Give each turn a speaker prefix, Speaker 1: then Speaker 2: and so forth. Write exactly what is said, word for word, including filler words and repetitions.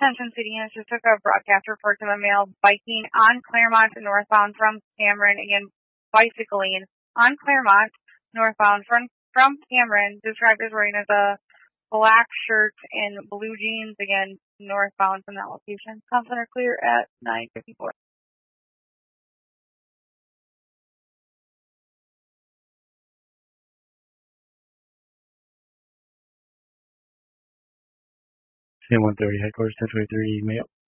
Speaker 1: Attention City has just took a broadcast report of a male biking on Claremont northbound from Cameron, again bicycling on Claremont northbound from, from Cameron, described as wearing as a black shirt and blue jeans, again northbound from that location. Conference are clear at nine fifty-four.
Speaker 2: C one thirty headquarters ten twenty-three, mail.